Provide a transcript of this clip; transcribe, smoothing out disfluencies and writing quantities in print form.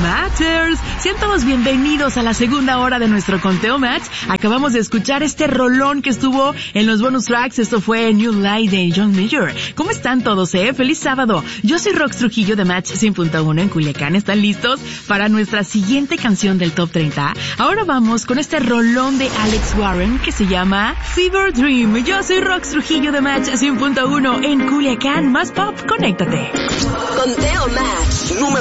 Matters. Sean todos bienvenidos a la segunda hora de nuestro Conteo Match. Acabamos de escuchar este rolón que estuvo en los bonus tracks. Esto fue New Light de John Mayer. ¿Cómo están todos, ¡Feliz sábado! Yo soy Rox Trujillo de Match 100.1 en Culiacán. ¿Están listos para nuestra siguiente canción del Top 30? Ahora vamos con este rolón de Alex Warren que se llama Fever Dream. Yo soy Rox Trujillo de Match 100.1 en Culiacán. Más pop, conéctate. Conteo Match.